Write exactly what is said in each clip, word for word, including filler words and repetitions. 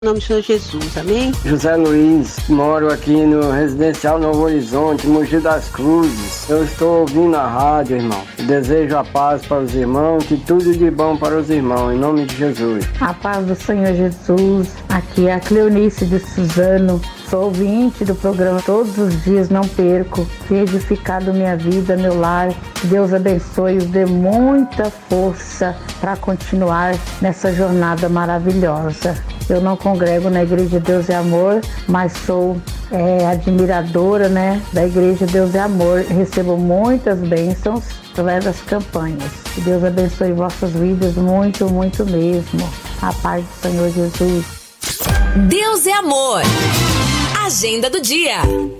Em nome do Senhor Jesus, amém? José Luiz, moro aqui no Residencial Novo Horizonte, Mogi das Cruzes. Eu estou ouvindo a rádio, irmão. Desejo a paz para os irmãos, que tudo de bom para os irmãos, em nome de Jesus. A paz do Senhor Jesus. Aqui é a Cleonice de Suzano. Sou ouvinte do programa todos os dias, não perco. Tem edificado minha vida, meu lar. Deus abençoe e os dê muita força para continuar nessa jornada maravilhosa. Eu não congrego na Igreja Deus é Amor, mas sou é, admiradora, né, da Igreja Deus é Amor. Recebo muitas bênçãos através das campanhas. Que Deus abençoe vossas vidas muito, muito mesmo. A paz do Senhor Jesus. Deus é Amor. Agenda do dia.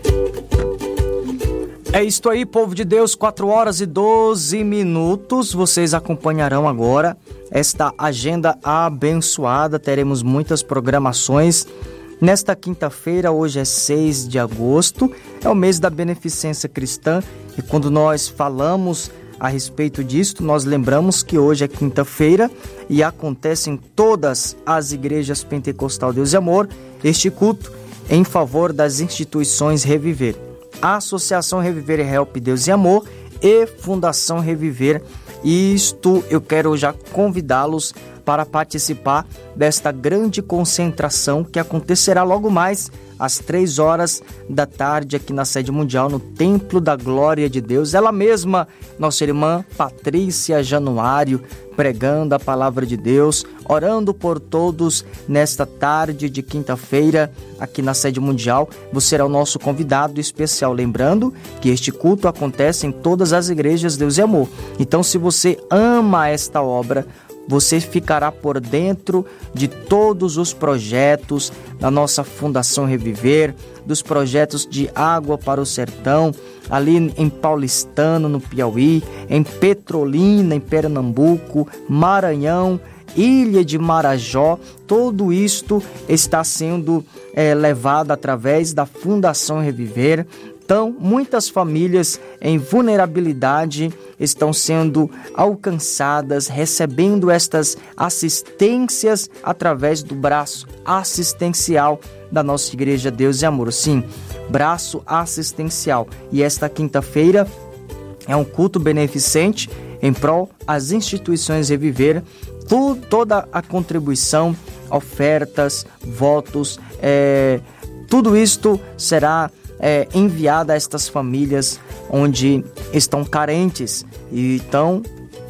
É isto aí, povo de Deus, quatro horas e doze minutos. Vocês acompanharão agora esta agenda abençoada. Teremos muitas programações. Nesta quinta-feira, hoje é seis de agosto, é o mês da Beneficência Cristã. E quando nós falamos a respeito disto, nós lembramos que hoje é quinta-feira e acontece em todas as igrejas Pentecostal Deus e Amor este culto em favor das instituições Reviver. A Associação Reviver Help Deus e Amor e Fundação Reviver. Isto eu quero já convidá-los para participar desta grande concentração que acontecerá logo mais às três horas da tarde aqui na sede mundial, no Templo da Glória de Deus. Ela mesma, nossa irmã Patrícia Januário, pregando a palavra de Deus, orando por todos nesta tarde de quinta-feira aqui na sede mundial. Você será o nosso convidado especial, lembrando que este culto acontece em todas as igrejas Deus e Amor. Então, se você ama esta obra, você ficará por dentro de todos os projetos da nossa Fundação Reviver, dos projetos de Água para o Sertão, ali em Paulistano, no Piauí, em Petrolina, em Pernambuco, Maranhão, Ilha de Marajó. Tudo isto está sendo é, levado através da Fundação Reviver. Então, muitas famílias em vulnerabilidade estão sendo alcançadas, recebendo estas assistências através do braço assistencial da nossa Igreja Deus e Amor. Sim, braço assistencial. E esta quinta-feira é um culto beneficente em prol às instituições Reviver. Tu, toda a contribuição, ofertas, votos, é, tudo isto será É, enviada a estas famílias onde estão carentes. E então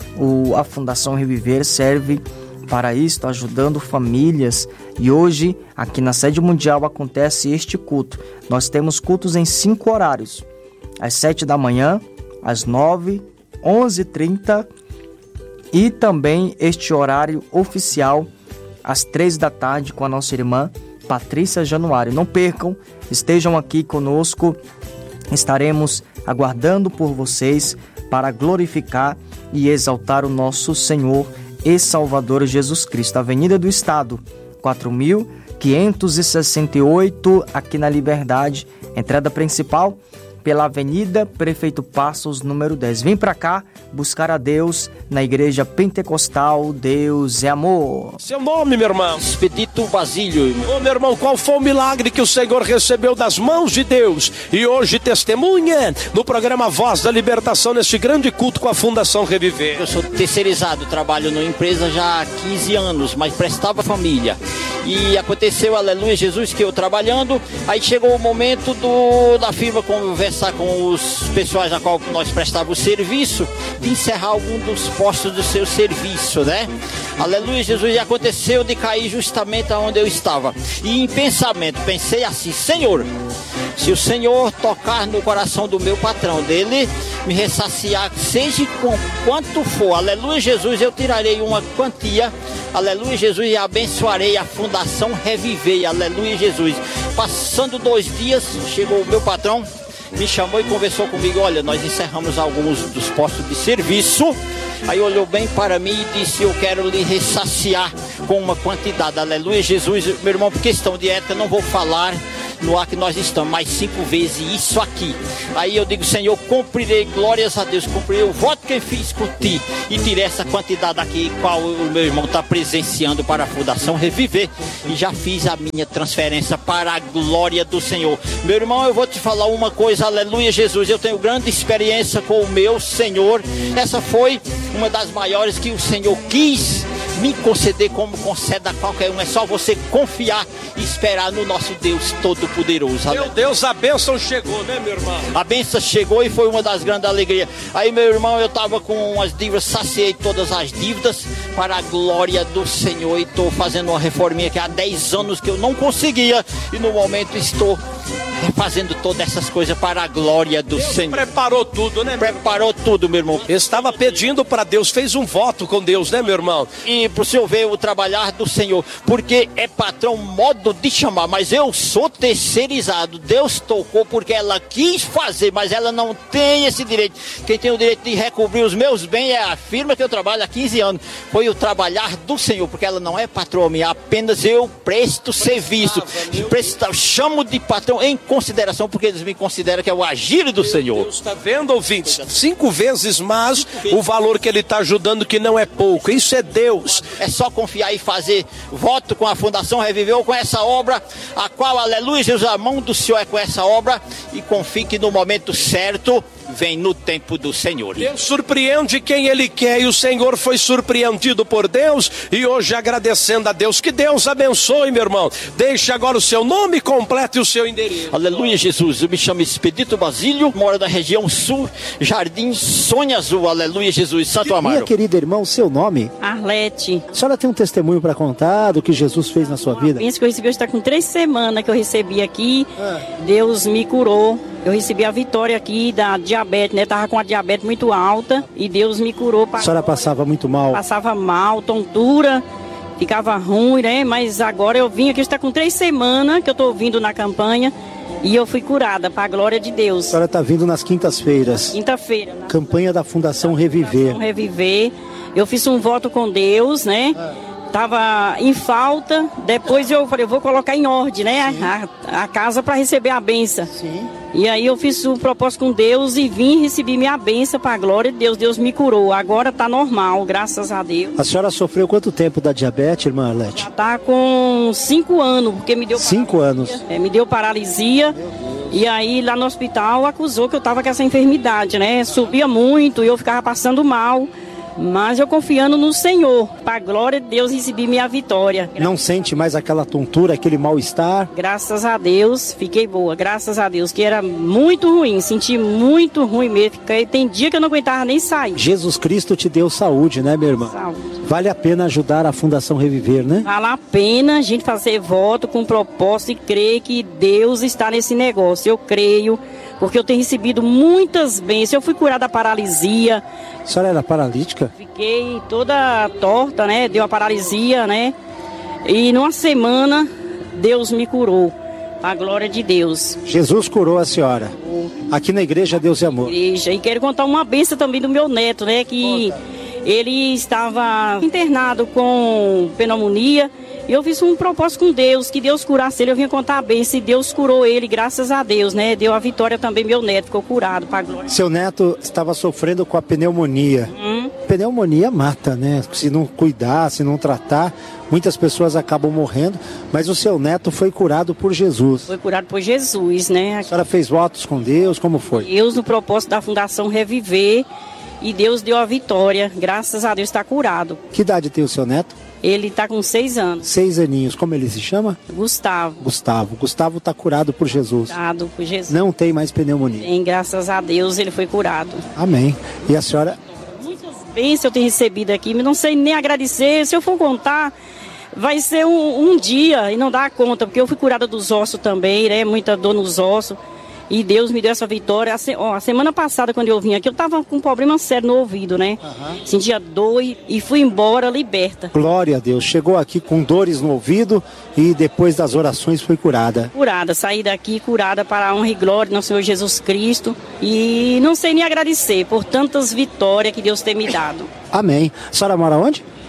o, a Fundação Reviver serve para isto, ajudando famílias. E hoje, aqui na sede mundial, acontece este culto. Nós temos cultos em cinco horários: às sete da manhã, às nove, onze e trinta, e também este horário oficial às três da tarde com a nossa irmã Patrícia Januário. Não percam, estejam aqui conosco, estaremos aguardando por vocês para glorificar e exaltar o nosso Senhor e Salvador Jesus Cristo. Avenida do Estado, quatro mil quinhentos e sessenta e oito, aqui na Liberdade, entrada principal pela Avenida Prefeito Passos, número dez. Vem para cá buscar a Deus na Igreja Pentecostal Deus é Amor. Seu nome, meu irmão? Expedito Basílio. Ô, meu irmão, qual foi o milagre que o Senhor recebeu das mãos de Deus e hoje testemunha no programa Voz da Libertação, neste grande culto com a Fundação Reviver? Eu sou terceirizado, trabalho numa empresa já há quinze anos, mas prestava família. E aconteceu, aleluia, Jesus, que eu trabalhando, aí chegou o momento do, da firma conversar com os pessoais a qual nós prestávamos serviço, de encerrar algum dos postos do seu serviço, né? Aleluia, Jesus, e aconteceu de cair justamente onde eu estava. E em pensamento, pensei assim: Senhor, se o Senhor tocar no coração do meu patrão, dele me ressaciar, seja com quanto for, aleluia, Jesus, eu tirarei uma quantia, aleluia, Jesus, e abençoarei a Fundação Reviver, aleluia, Jesus. Passando dois dias, chegou o meu patrão, me chamou e conversou comigo: olha, nós encerramos alguns dos postos de serviço. Aí olhou bem para mim e disse: eu quero lhe ressaciar com uma quantidade, aleluia, Jesus. Meu irmão, por questão de ética, não vou falar no ar que nós estamos, mais cinco vezes isso aqui. Aí eu digo, Senhor, cumprirei, glórias a Deus, cumprirei o voto que eu fiz com ti e tirei essa quantidade aqui, qual o meu irmão está presenciando para a Fundação Reviver, e já fiz a minha transferência para a glória do Senhor. Meu irmão, eu vou te falar uma coisa, aleluia Jesus, eu tenho grande experiência com o meu Senhor. Essa foi uma das maiores que o Senhor quis me conceder, como concede a qualquer um. É só você confiar e esperar no nosso Deus Todo-Poderoso. Meu Deus, a bênção chegou, né, meu irmão? A bênção chegou e foi uma das grandes alegrias. Aí, meu irmão, eu estava com as dívidas, saciei todas as dívidas para a glória do Senhor, e estou fazendo uma reforminha que há dez anos que eu não conseguia, e no momento estou fazendo todas essas coisas para a glória do Deus Senhor. Preparou tudo, né, meu irmão? Preparou tudo, meu irmão. Estava pedindo para Deus, fez um voto com Deus, né, meu irmão? E para o senhor ver o trabalhar do Senhor, porque é patrão, modo de chamar, mas eu sou terceirizado. Deus tocou porque ela quis fazer, mas ela não tem esse direito. Quem tem o direito de recobrir os meus bens é a firma que eu trabalho há quinze anos. Foi o trabalhar do Senhor, porque ela não é patroa minha, apenas eu presto serviço. Presto, chamo de patrão em consideração, porque eles me consideram que é o agir do Senhor. Deus está vendo, ouvintes? Cinco vezes mais o valor que ele está ajudando, que não é pouco. Isso é Deus. É só confiar e fazer voto com a Fundação Reviveu, com essa obra, a qual, aleluia, Jesus, a mão do Senhor é com essa obra, e confie que no momento certo vem no tempo do Senhor. Deus surpreende quem Ele quer, e o Senhor foi surpreendido por Deus, e hoje agradecendo a Deus. Que Deus abençoe, meu irmão. Deixe agora o seu nome completo e o seu endereço. Aleluia, Jesus. Eu me chamo Expedito Basílio, moro na região sul, Jardim Sonho Azul. Aleluia, Jesus. Santo Amaro. Minha querida irmã, o seu nome? Arlete. A senhora tem um testemunho para contar do que Jesus fez na sua vida? Penso que eu recebi, hoje está com três semanas que eu recebi aqui. Ah. Deus me curou. Eu recebi a vitória aqui da diabetes, né? Tava com a diabetes muito alta e Deus me curou. A senhora passava muito mal? Passava mal, tontura, ficava ruim, né? Mas agora eu vim aqui, está com três semanas que eu estou vindo na campanha e eu fui curada, para a glória de Deus. A senhora está vindo nas quintas-feiras. Quinta-feira. Campanha da Fundação Reviver. Reviver. Eu fiz um voto com Deus, né? Tava em falta, depois eu falei, eu vou colocar em ordem, né? A, a casa para receber a benção. Sim. E aí eu fiz o propósito com Deus e vim receber minha benção para a glória de Deus. Deus me curou. Agora tá normal, graças a Deus. A senhora sofreu quanto tempo da diabetes, irmã Arlete? Já tá com cinco anos, porque me deu Cinco paralisia. anos. É, me deu paralisia. E aí lá no hospital acusou que eu tava com essa enfermidade, né? Subia muito e eu ficava passando mal. Mas eu confiando no Senhor, para a glória de Deus, recebi minha vitória. Não sente mais aquela tontura, aquele mal-estar? Graças a Deus, fiquei boa, graças a Deus, que era muito ruim, senti muito ruim mesmo. Tem dia que eu não aguentava nem sair. Jesus Cristo te deu saúde, né, minha irmã? Saúde. Vale a pena ajudar a Fundação Reviver, né? Vale a pena a gente fazer voto com propósito e crer que Deus está nesse negócio. Eu creio, porque eu tenho recebido muitas bênçãos. Eu fui curada da paralisia. A senhora era paralítica? Fiquei toda torta, né? Deu a paralisia, né? E numa semana, Deus me curou. A glória de Deus. Jesus curou a senhora. Aqui na igreja Deus é Amor. Igreja. E quero contar uma bênção também do meu neto, né? Que ele estava internado com pneumonia. E eu fiz um propósito com Deus, que Deus curasse ele. Eu vinha contar a bênção e Deus curou ele, graças a Deus, né? Deu a vitória também, meu neto ficou curado, para a glória. Seu neto estava sofrendo com a pneumonia. Hum. Pneumonia mata, né? Se não cuidar, se não tratar, muitas pessoas acabam morrendo. Mas o seu neto foi curado por Jesus. Foi curado por Jesus, né? A senhora fez votos com Deus, como foi? Deus, no propósito da Fundação Reviver, e Deus deu a vitória. Graças a Deus está curado. Que idade tem o seu neto? Ele está com seis anos. Seis aninhos. Como ele se chama? Gustavo. Gustavo. Gustavo está curado por Jesus. Curado por Jesus. Não tem mais pneumonia. Tem, graças a Deus, ele foi curado. Amém. E a senhora? Muitas bênçãos eu tenho recebido aqui, mas não sei nem agradecer. Se eu for contar, vai ser um, um dia e não dá conta, porque eu fui curada dos ossos também, né? Muita dor nos ossos. E Deus me deu essa vitória. A, se, ó, a semana passada, quando eu vim aqui, eu estava com um problema sério no ouvido, né? Uhum. Sentia dor e, e fui embora liberta. Glória a Deus. Chegou aqui com dores no ouvido e depois das orações foi curada. Curada. Saí daqui curada para a honra e glória do nosso Senhor Jesus Cristo. E não sei nem agradecer por tantas vitórias que Deus tem me dado. Amém. A senhora mora onde?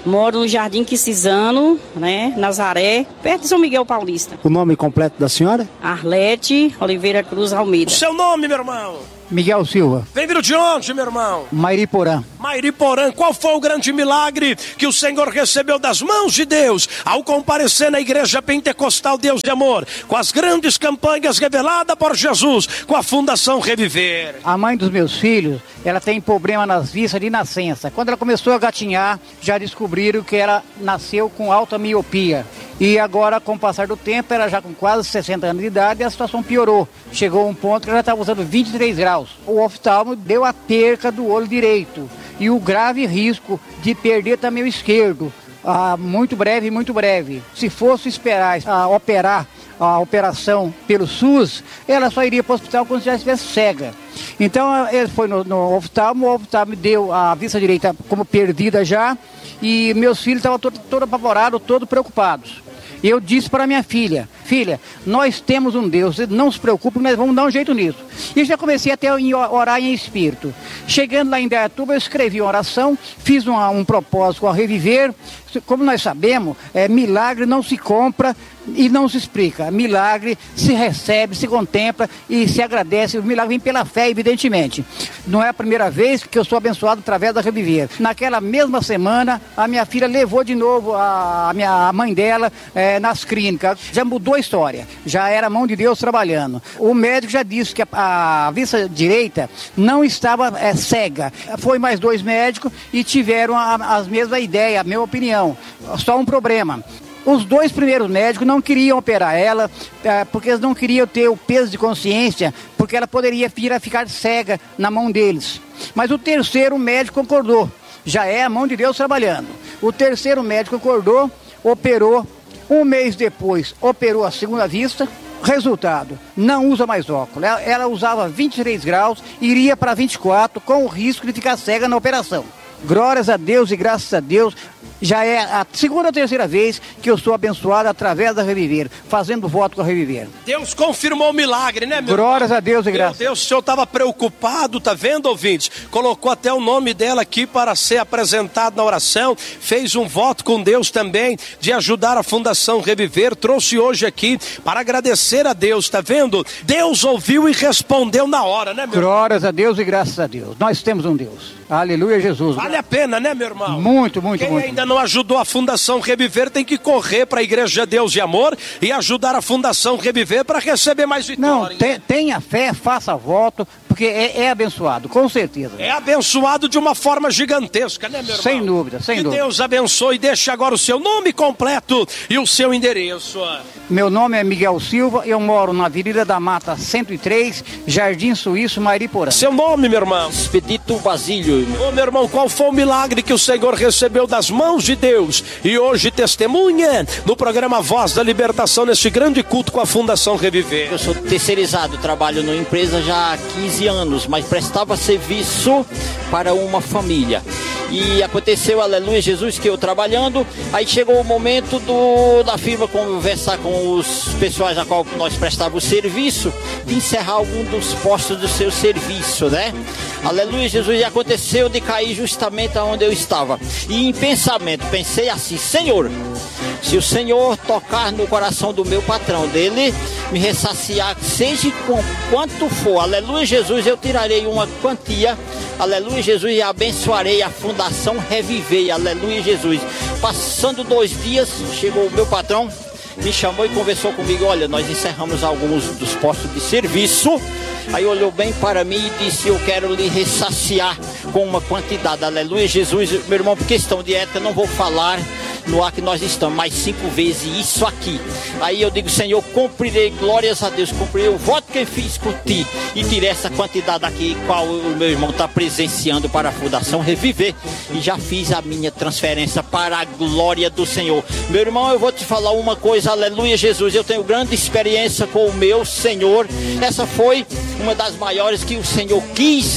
Moro no Jardim Quisizano, né, Nazaré, perto de São Miguel Paulista. O nome completo da senhora? Arlete Oliveira Cruz Almeida. O seu nome, meu irmão? Miguel Silva. Vem vindo de onde, meu irmão? Mairiporã. Mairiporã, qual foi o grande milagre que o Senhor recebeu das mãos de Deus ao comparecer na Igreja Pentecostal Deus de Amor, com as grandes campanhas reveladas por Jesus, com a Fundação Reviver? A mãe dos meus filhos, ela tem problema nas vistas de nascença. Quando ela começou a gatinhar, já descobriram que ela nasceu com alta miopia. E agora, com o passar do tempo, ela já com quase sessenta anos de idade, a situação piorou. Chegou a um ponto que ela estava usando vinte e três graus. O oftalmo deu a perca do olho direito e o grave risco de perder também o esquerdo. Ah, muito breve, muito breve. Se fosse esperar ah, operar a operação pelo SUS, ela só iria para o hospital quando já estivesse cega. Então, ele foi no, no oftalmo, o oftalmo deu a vista direita como perdida já, e meus filhos estavam todos todo apavorados, todos preocupados. E eu disse para minha filha, filha, nós temos um Deus, não se preocupe, nós vamos dar um jeito nisso. E já comecei até a orar em espírito. Chegando lá em Indaiatuba, eu escrevi uma oração, fiz um, um propósito a reviver. Como nós sabemos, é, milagre não se compra e não se explica. Milagre se recebe, se contempla e se agradece. O milagre vem pela fé, evidentemente. Não é a primeira vez que eu sou abençoado através da Reviver. Naquela mesma semana, a minha filha levou de novo a, a, minha, a mãe dela é, nas clínicas. Já mudou a história. Já era a mão de Deus trabalhando. O médico já disse que a, a vista direita não estava é, cega. Foi mais dois médicos e tiveram a, as mesmas ideias, a mesma opinião. Só um problema. Os dois primeiros médicos não queriam operar ela, porque eles não queriam ter o peso de consciência, porque ela poderia vir a ficar cega na mão deles. Mas o terceiro médico concordou. Já é a mão de Deus trabalhando. O terceiro médico concordou, operou. Um mês depois, operou a segunda vista. Resultado, não usa mais óculos. Ela, ela usava vinte e três graus, iria para vinte e quatro, com o risco de ficar cega na operação. Glórias a Deus e graças a Deus, já é a segunda ou terceira vez que eu sou abençoado através da Reviver, fazendo voto com a Reviver. Deus confirmou o milagre, né, meu Glórias irmão? a Deus e graças. Meu Deus, o senhor estava preocupado, tá vendo, ouvintes? Colocou até o nome dela aqui para ser apresentado na oração, fez um voto com Deus também de ajudar a Fundação Reviver, trouxe hoje aqui para agradecer a Deus, tá vendo? Deus ouviu e respondeu na hora, né, meu irmão? Glórias a Deus e graças a Deus. Nós temos um Deus. Aleluia, Jesus. Vale a pena, né, meu irmão? Muito, muito, Quem muito. ainda não ajudou a Fundação Reviver tem que correr para a Igreja Deus de Amor e ajudar a Fundação Reviver para receber mais vitória. Não, te, tenha fé, faça voto, porque é, é abençoado, com certeza. É abençoado de uma forma gigantesca, né, meu irmão? Sem dúvida, sem que dúvida. Que Deus abençoe e deixe agora o seu nome completo e o seu endereço. Meu nome é Miguel Silva, eu moro na Avenida da Mata cento e três, Jardim Suíço, Mairiporã. Seu nome, meu irmão? Expedito Basílio. Ô, meu irmão, qual foi o milagre que o Senhor recebeu das mãos de Deus e hoje testemunha no programa Voz da Libertação, nesse grande culto com a Fundação Reviver? Eu sou terceirizado, trabalho numa empresa já há quinze anos, mas prestava serviço para uma família. E aconteceu, aleluia, Jesus, que eu trabalhando, aí chegou o momento do, da firma conversar com os pessoais a qual nós prestávamos serviço, de encerrar algum dos postos do seu serviço, né? Aleluia, Jesus, e aconteceu de cair justamente onde eu estava. E em pensamento, pensei assim, Senhor, se o Senhor tocar no coração do meu patrão, dele me ressaciar, seja com quanto for, aleluia, Jesus, eu tirarei uma quantia, aleluia, Jesus, e abençoarei a Fundação Reviver, aleluia, Jesus. Passando dois dias, chegou o meu patrão, me chamou e conversou comigo, olha, nós encerramos alguns dos postos de serviço. Aí olhou bem para mim e disse, eu quero lhe ressaciar com uma quantidade, aleluia, Jesus, meu irmão, por questão de ética, não vou falar no ar que nós estamos, mais cinco vezes isso aqui. Aí eu digo, Senhor, cumprirei, glórias a Deus, cumprirei o voto que eu fiz com ti e tirei essa quantidade aqui, qual o meu irmão está presenciando para a Fundação Reviver, e já fiz a minha transferência para a glória do Senhor. Meu irmão, eu vou te falar uma coisa, aleluia, Jesus, eu tenho grande experiência com o meu Senhor. Essa foi uma das maiores que o Senhor quis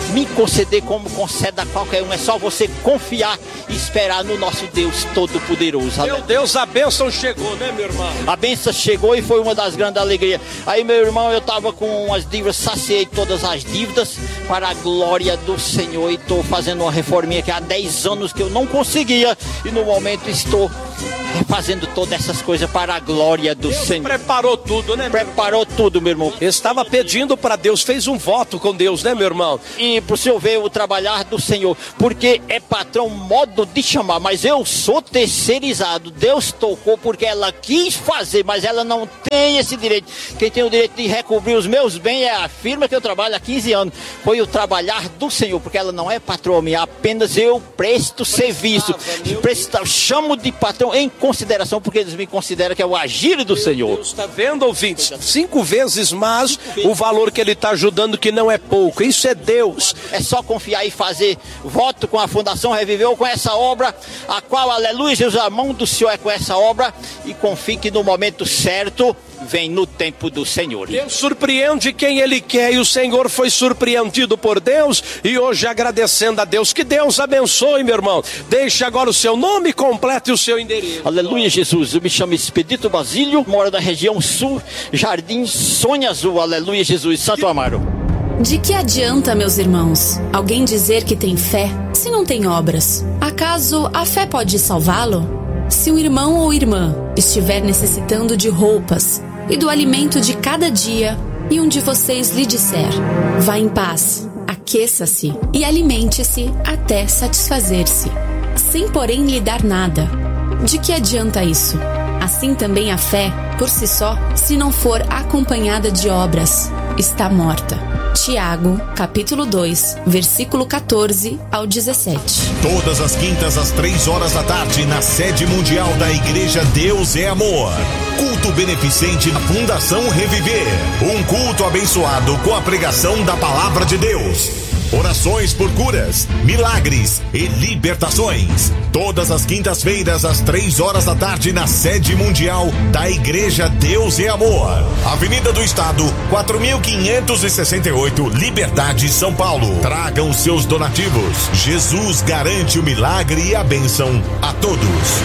me conceder como concede a qualquer um. É só você confiar e esperar no nosso Deus Todo-Poderoso. Meu Deus, a bênção chegou, né, meu irmão? A bênção chegou e foi uma das grandes alegrias. Aí, meu irmão, eu estava com umas dívidas, saciei todas as dívidas para a glória do Senhor. E estou fazendo uma reforminha que há dez anos que eu não conseguia. E no momento estou fazendo todas essas coisas para a glória do Deus Senhor. Preparou tudo, né? Preparou tudo, meu irmão. Estava pedindo para Deus, fez um voto com Deus, né, meu irmão? E para o senhor ver o trabalhar do Senhor, porque é patrão, modo de chamar, mas eu sou terceirizado. Deus tocou porque ela quis fazer, mas ela não tem esse direito. Quem tem o direito de recobrir os meus bens é a firma que eu trabalho há quinze anos. Foi o trabalhar do Senhor, porque ela não é patroa minha, apenas eu presto serviço. Presta, chamo de patrão em consideração, porque eles me consideram que é o agir do Senhor. Deus, está vendo, ouvintes? Cinco vezes mais o valor que ele está ajudando, que não é pouco. Isso é Deus. É só confiar e fazer voto com a Fundação Reviveu, com essa obra, a qual, aleluia, Jesus, a mão do Senhor é com essa obra, e confie que no momento certo vem no tempo do Senhor. Deus surpreende quem Ele quer, e o Senhor foi surpreendido por Deus, e hoje agradecendo a Deus. Que Deus abençoe, meu irmão. Deixe agora o seu nome completo e o seu endereço. Aleluia, Jesus. Eu me chamo Expedito Basílio, moro na região sul, Jardim Sonho Azul. Aleluia, Jesus. Santo Amaro. De que adianta, meus irmãos, alguém dizer que tem fé se não tem obras? Acaso a fé pode salvá-lo? Se um irmão ou irmã estiver necessitando de roupas e do alimento de cada dia, e um de vocês lhe disser: vá em paz, aqueça-se e alimente-se até satisfazer-se, sem porém lhe dar nada, de que adianta isso? Assim também a fé, por si só, se não for acompanhada de obras, está morta. Tiago, capítulo dois, versículo quatorze ao dezessete. Todas as quintas às três horas da tarde, na sede mundial da Igreja Deus é Amor. Culto beneficente da Fundação Reviver. Um culto abençoado com a pregação da Palavra de Deus. Orações por curas, milagres e libertações. Todas as quintas-feiras, às três horas da tarde, na sede mundial da Igreja Deus é Amor. Avenida do Estado, quatro mil quinhentos e sessenta e oito, Liberdade, São Paulo. Tragam seus donativos. Jesus garante o milagre e a bênção a todos.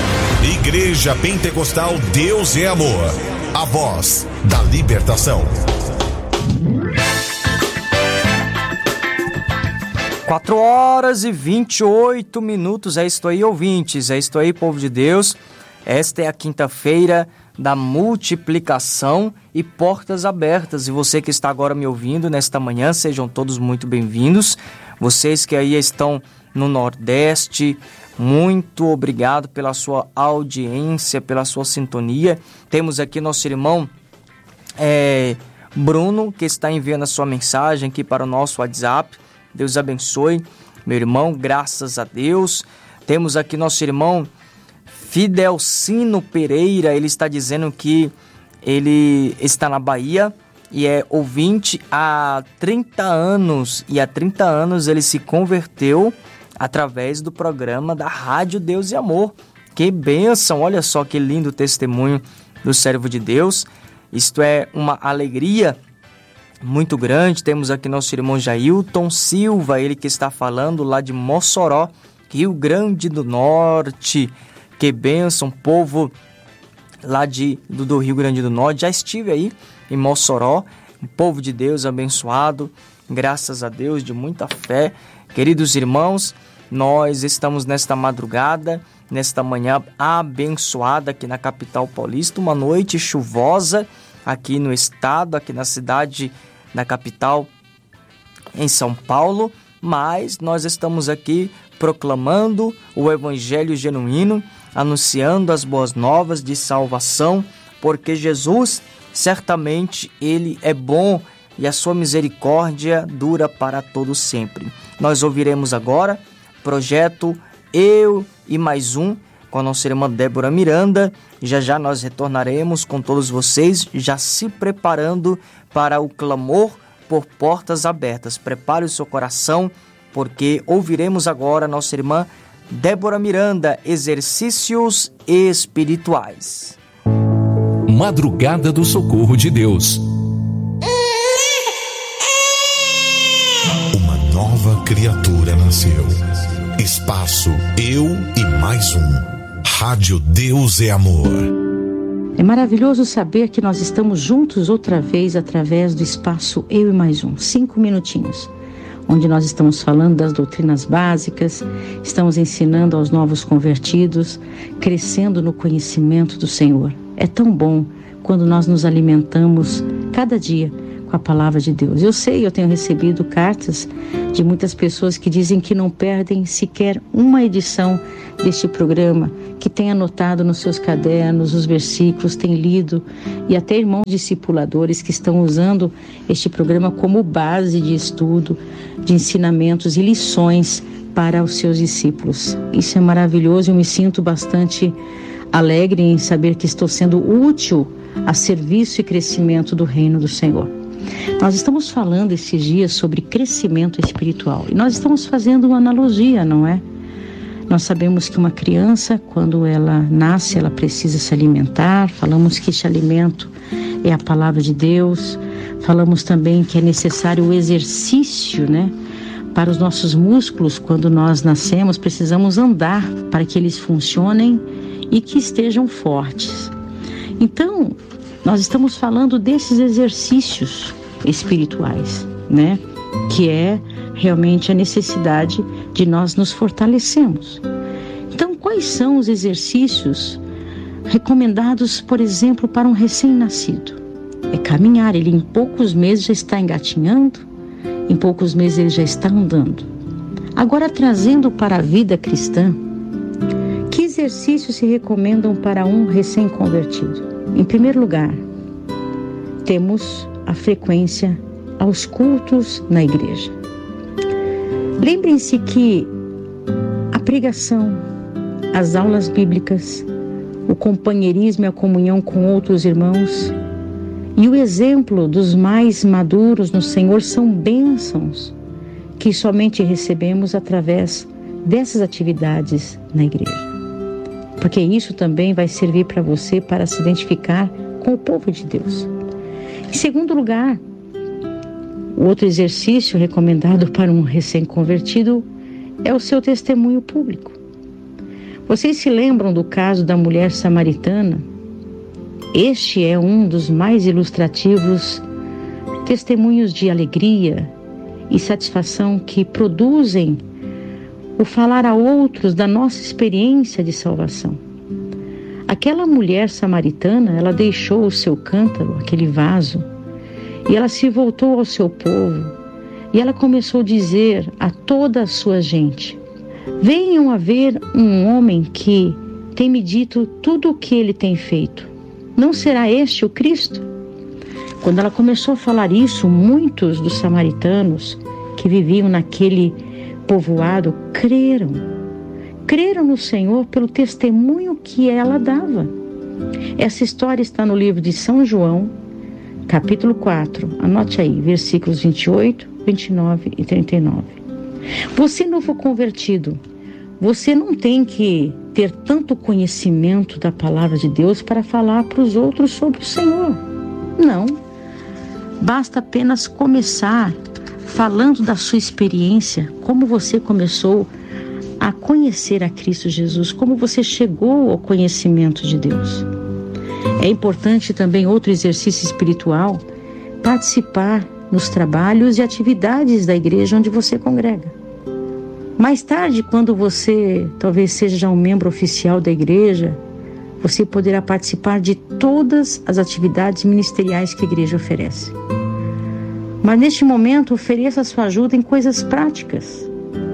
Igreja Pentecostal Deus é Amor. A voz da libertação. quatro horas e vinte e oito minutos, é isto aí, ouvintes, é isto aí, povo de Deus. Esta é a quinta-feira da multiplicação e portas abertas. E você que está agora me ouvindo nesta manhã, sejam todos muito bem-vindos. Vocês que aí estão no Nordeste, muito obrigado pela sua audiência, pela sua sintonia. Temos aqui nosso irmão é, Bruno, que está enviando a sua mensagem aqui para o nosso WhatsApp. Deus abençoe, meu irmão, graças a Deus. Temos aqui nosso irmão Fidelcino Pereira, ele está dizendo que ele está na Bahia e é ouvinte há trinta anos. E há trinta anos ele se converteu através do programa da Rádio Deus e Amor. Que bênção, olha só que lindo testemunho do servo de Deus. Isto é uma alegria muito grande. Temos aqui nosso irmão Jailton Silva, ele que está falando lá de Mossoró, Rio Grande do Norte. Que bênção, povo lá de, do, do Rio Grande do Norte. Já estive aí em Mossoró, um povo de Deus abençoado, graças a Deus, de muita fé. Queridos irmãos, nós estamos nesta madrugada, nesta manhã abençoada aqui na capital paulista, uma noite chuvosa aqui no estado, aqui na cidade, na capital, em São Paulo, mas nós estamos aqui proclamando o evangelho genuíno, anunciando as boas novas de salvação, porque Jesus, certamente, ele é bom e a sua misericórdia dura para todo sempre. Nós ouviremos agora projeto Eu e Mais Um, com a nossa irmã Débora Miranda. Já já nós retornaremos com todos vocês, já se preparando para o clamor por portas abertas. Prepare o seu coração, porque ouviremos agora a nossa irmã Débora Miranda, Exercícios Espirituais. Madrugada do Socorro de Deus. Uma nova criatura nasceu. Espaço Eu e Mais Um. Rádio Deus é Amor. É maravilhoso saber que nós estamos juntos outra vez através do espaço Eu e Mais Um. Cinco minutinhos, onde nós estamos falando das doutrinas básicas, estamos ensinando aos novos convertidos, crescendo no conhecimento do Senhor. É tão bom quando nós nos alimentamos cada dia com a palavra de Deus. Eu sei, eu tenho recebido cartas de muitas pessoas que dizem que não perdem sequer uma edição deste programa, que têm anotado nos seus cadernos os versículos, têm lido, e até irmãos discipuladores que estão usando este programa como base de estudo, de ensinamentos e lições para os seus discípulos. Isso é maravilhoso, eu me sinto bastante alegre em saber que estou sendo útil a serviço e crescimento do reino do Senhor. Nós estamos falando esses dias sobre crescimento espiritual e nós estamos fazendo uma analogia, não é? Nós sabemos que uma criança, quando ela nasce, ela precisa se alimentar. Falamos que este alimento é a palavra de Deus. Falamos também que é necessário o exercício, né? Para os nossos músculos, quando nós nascemos, precisamos andar para que eles funcionem e que estejam fortes. Então, nós estamos falando desses exercícios espirituais, né? Que é realmente a necessidade de nós nos fortalecermos. Então, quais são os exercícios recomendados, por exemplo, para um recém-nascido? É caminhar, ele em poucos meses já está engatinhando, em poucos meses ele já está andando. Agora, trazendo para a vida cristã, que exercícios se recomendam para um recém-convertido? Em primeiro lugar, temos a frequência aos cultos na igreja. Lembrem-se que a pregação, as aulas bíblicas, o companheirismo e a comunhão com outros irmãos e o exemplo dos mais maduros no Senhor são bênçãos que somente recebemos através dessas atividades na igreja. Porque isso também vai servir para você para se identificar com o povo de Deus. Em segundo lugar, o outro exercício recomendado para um recém-convertido é o seu testemunho público. Vocês se lembram do caso da mulher samaritana? Este é um dos mais ilustrativos testemunhos de alegria e satisfação que produzem o falar a outros da nossa experiência de salvação. Aquela mulher samaritana, ela deixou o seu cântaro, aquele vaso, e ela se voltou ao seu povo, e ela começou a dizer a toda a sua gente: venham a ver um homem que tem me dito tudo o que ele tem feito. Não será este o Cristo? Quando ela começou a falar isso, muitos dos samaritanos que viviam naquele povoado creram. Creram no Senhor pelo testemunho que ela dava. Essa história está no livro de São João, capítulo quatro. Anote aí, versículos vinte e oito, vinte e nove e trinta e nove. Você, novo convertido, você não tem que ter tanto conhecimento da palavra de Deus para falar para os outros sobre o Senhor. Não. Basta apenas começar falando da sua experiência, como você começou a conhecer a Cristo Jesus, como você chegou ao conhecimento de Deus. É importante também, outro exercício espiritual, participar nos trabalhos e atividades da igreja onde você congrega. Mais tarde, quando você talvez seja já um membro oficial da igreja, você poderá participar de todas as atividades ministeriais que a igreja oferece. Mas neste momento, ofereça a sua ajuda em coisas práticas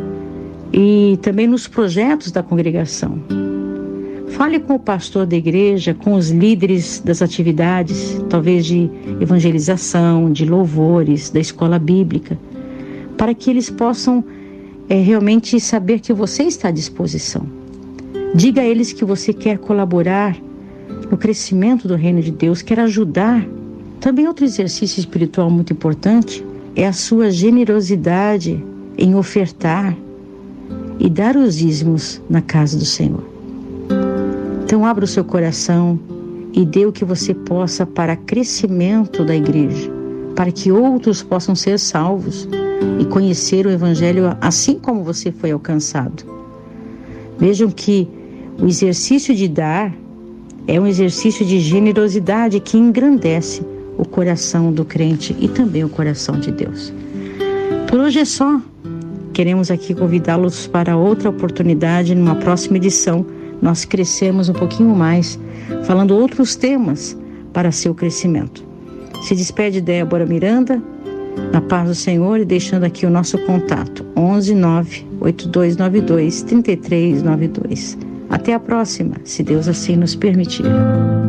e também nos projetos da congregação. Fale com o pastor da igreja, com os líderes das atividades, talvez de evangelização, de louvores, da escola bíblica, para que eles possam é, realmente saber que você está à disposição. Diga a eles que você quer colaborar no crescimento do reino de Deus, quer ajudar. Também outro exercício espiritual muito importante é a sua generosidade em ofertar e dar os dízimos na casa do Senhor. Então abra o seu coração e dê o que você possa para crescimento da igreja, para que outros possam ser salvos, e conhecer o Evangelho assim como você foi alcançado. Vejam que o exercício de dar é um exercício de generosidade que engrandece o coração do crente e também o coração de Deus. Por hoje é só. Queremos aqui convidá-los para outra oportunidade. Numa próxima edição, nós crescemos um pouquinho mais, falando outros temas para seu crescimento. Se despede Débora Miranda, na paz do Senhor, e deixando aqui o nosso contato, onze nove oito dois nove dois três três nove dois. Até a próxima, se Deus assim nos permitir.